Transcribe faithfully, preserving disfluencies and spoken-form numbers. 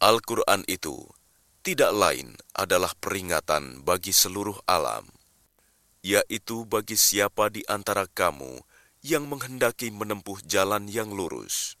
Al-Quran itu tidak lain adalah peringatan bagi seluruh alam, yaitu bagi siapa di antara kamu yang menghendaki menempuh jalan yang lurus,